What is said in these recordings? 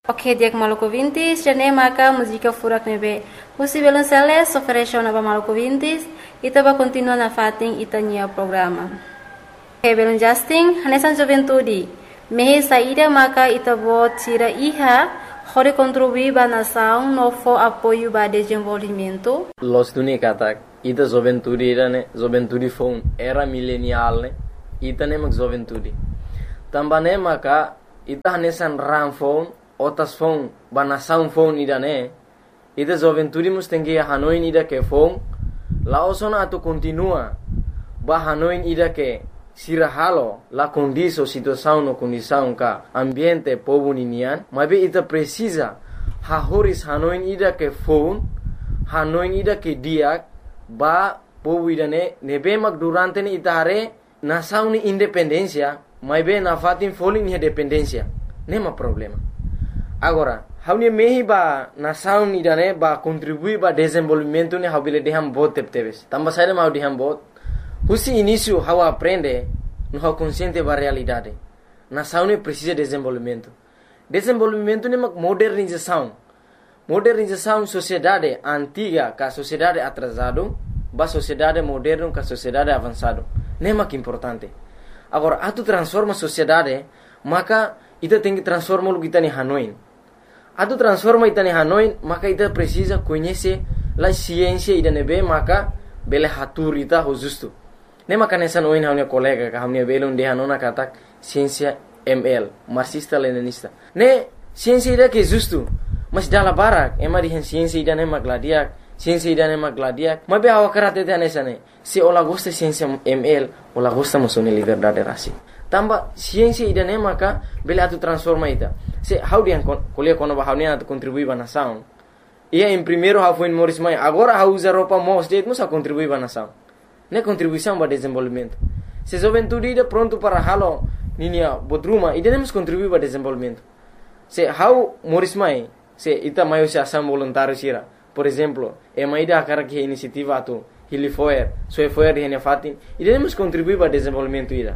Ok, dia Maluku Vintis, jane maka música furak nebe. Musi belum sele, soferesho naba Maluku Vintis, ita ba continua na fating ita nia programa. Ok, belum Justin, hanesan juventudi. Mehe saída maka ita bo tira iha, hore contribuir ba nação no fo apoio ba desenvolvimento. Los tuni katak, ita juventudi irane, juventudi phone era milenial ne, ita ne mak juventudi. Tambane maka ita hanesan ram phone, otas phone banasaun phone ida ne ida joventuri mustengi hanoin ida ke phone laosona atu continua ba hanoin ida ke sirahalo la condiso situação no condição ka ambiente povo ninian mabe ita precisa horis hanoin ida ke phone hanoin ida ke diak ba povo ida ne nebe mak durante ne itare nasaun ni independencia mabe na fatin folin ni dependencia nema problema. Agora, haunia mehi ba nação idane ba contribuir ba desenvolvimento ne haubile deham bot tepteves. Tamba saída mau deham bot. Husi início hau aprende no hau consciente ba realidade. Nação ne precisa desenvolvimento. Desenvolvimento ne mak modernização. Modernização sociedade antiga ka sociedade atrasado ba sociedade moderno ka sociedade avançado. Ne mak importante. Agora, atu transforma sociedade, maka ita tem que transformar o que está em Hanoi. Atu transforma ita em Hanoi, maka ita precisa conhecer a ciência ida nebe, maka bele hatur ita ho justo. Ne maka nessa noin haunia colega ka haunia belon de hanona katak ciência ML, marxista leninista. Ne ciência ida que justo, mas dala barak, ema di ciência ida ne magladiak, ciência ida ne magladiak. Mas be hawa karate te nessa ne. Se ola gosta ciência ML, ola gosta musone liberdade raci. Tamba ciência ida ne maka bele atu transforma ita. Se how dia kuliah kono ba haunia atu contribui ba nação. Ia em primeiro ha foi em Morris Mai, agora ha usa roupa mos de musa contribui ba nação. Ne contribuição ba desenvolvimento. Se juventude ida pronto para halo ninia bodruma ida nemos contribui ba desenvolvimento. Se how Morris Mai, se ita maio se ação voluntário sira. Por exemplo, e mai ida akara que iniciativa atu Hilifoer, Soefoer de fatin, ida nemos contribui ba desenvolvimento ida.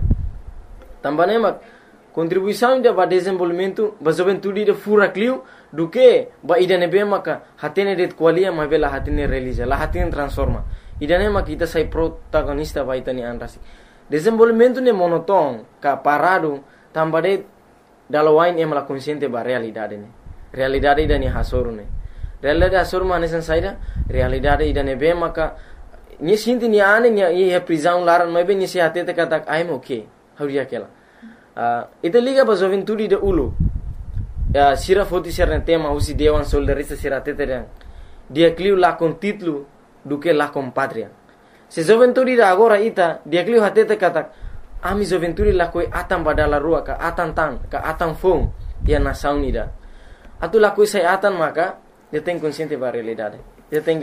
Também mak contribuição ida ba desenvolvimento ba juventude ida fura clio do que ba ida nebe maka hatene det qualia ma bela hatene realiza la hatene transforma ida ne mak ita sai protagonista ba ita ni anrasi desenvolvimento ne monoton ka parado tambade dalawain em la consciente ba realidade ne realidade ida ni hasoru ne realidade hasoru mane san saida realidade ida nebe maka ni sinti ni ane ni e prisão laran ma be ni se hatete katak I'm okay hauria kela ita liga ba juventude de ulu sira foti sira tema usi dewan soldarista sira teteren dia clio la con título do que la com patria se juventude da agora ita dia clio hatete katak ami juventude la koi atam badala rua ka atam fom dia nação ida atu la koi sai atan maka dia tem consciente ba realidade dia tem que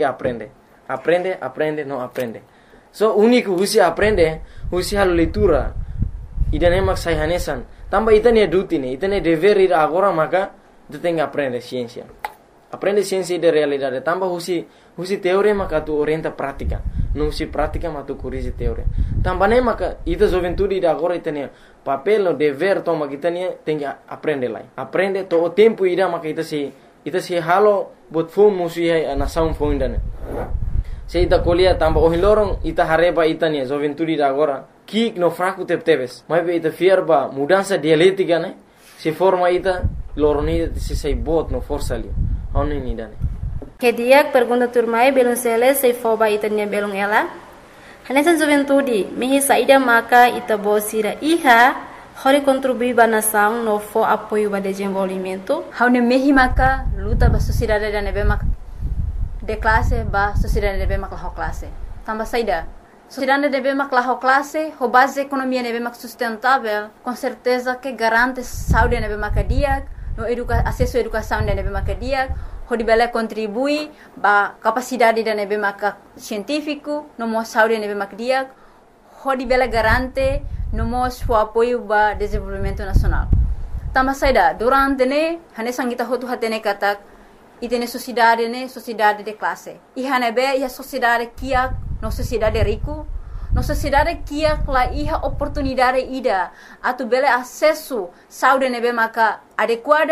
aprende não aprende so único usi aprende usi hal leitura ida ne mak sai hanesan tamba ita ne duty ne ita ne dever ida agora maka tu tem que aprender ciência de realidade tamba husi teoria maka tu orienta prática não husi prática maka tu corrige teoria tamba ne maka ita juventude ida agora ita ne papel no dever toma kita ne tem que aprender lá aprende to o tempo ida maka ita se halo bot phone musi na sound phone dane se ita kolia tamba o hilorong ita hareba ita ne juventude ida agora kik no fraco tepteves mas be ita fierba mudança dialética né se forma ita loroni se sei bot no força ali oni ni dane Que dia pergunta turmai belum sele sei foba ita nia belum ela hanesan juventude mehi saída maka ita bosira iha hori contribuir ba nação no fo apoio ba desenvolvimento haune mehi maka luta ba sociedade da nebe maka de classe ba sociedade nebe maka ho classe tamba saída sociedade nebe maka ho classe ho base economia nebe maka sustentável com certeza que garante saúde nebe maka dia no acesso à educação nebe maka dia ho dibele contribui ba capacidade da nebe maka científico no mo saúde nebe maka dia ho dibele garante no mo o apoio ba desenvolvimento nacional tamba saída durante ne hane sangita ho tu hatene katak itene sociedade de classe e hanebe ia sociedade kia no sociedade rico no sociedade kia la iha oportunidade ida atu bele acesso saúde nebe maka adequada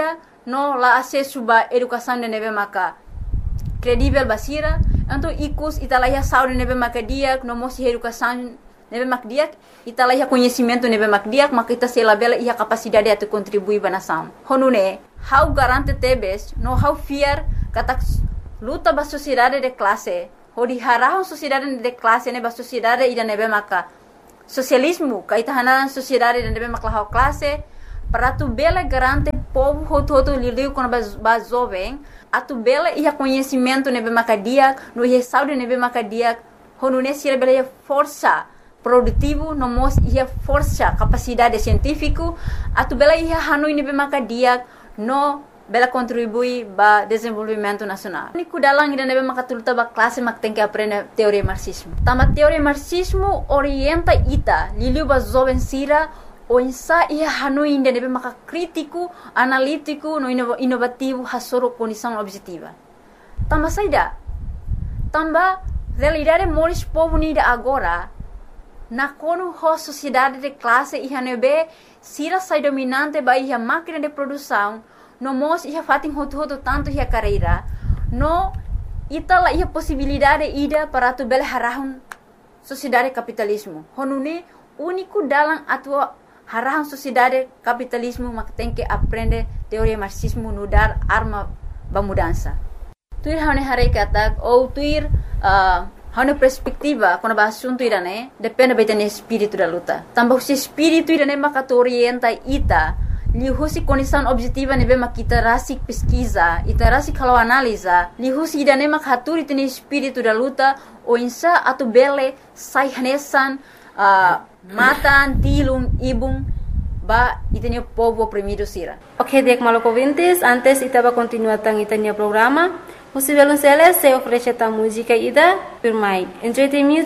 no la acesso ba educação de nebe maka credível basira, então icus italaya saúde nebe maka diak, no mosi educação nebe mak diak, italaya conhecimento nebe mak diak, maka ita se labela ia capacidade de contribuir ba nação. Honune, how garante tebes, no how fear kata luta ba sociedade de classe, hodi harahon sociedade de classe ne ba sociedade ida nebe maka socialismo, kaita hanaran sociedade de nebe mak la classe, para tu bela garante povo hoto lidiu com ba jovem, a tu bela ia conhecimento nebe maka diak, no ia saúde nebe maka diak, honune se bela ia força produtivo, no mos ia força capacidade científico, a tu bela ia hanui nebe maka diak, no bela contribui ba desenvolvimento nacional. Único dalang ida nebe maka tuluta ba classe mak tem que aprender teoria marxismo. Tama teoria marxismo orienta ita, liliu ba jovem sira, o insa ia hanui ida nebe maka crítico, analítico, no inovativo, hasoro condição objetiva. Tama saida. Tamba realidade moris povo nida agora, na kono ho sociedade de classe ia nebe sira sai dominante ba ia máquina de produção, no mos ia fatin hoto tanto ia carreira, no itala ia possibilidade ida para tu bela harahun sociedade capitalismo. Honune único dalam atua harahun sociedade capitalismo mak tem que aprender teoria marxismo no dar arma ba mudança. Tuir hane hare katak ou tuir hane perspectiva quando ba assunto irane depende betene espírito da luta. Tambah se espírito irane mak orienta ita lihusi condição objetiva nebe mak kita rasik pesquisa, ita rasik kalau analisa, lihusi idane mak haturi tene espírito da luta o insa atu bele sai hanesan matan tilum ibum ba itene povo oprimido sira. Ok, dek Maloko Vintis, antes ita va continuar tang itanya programa. Music Violonceles se ofrece ta música ida, Pirmai. Enjoy the music.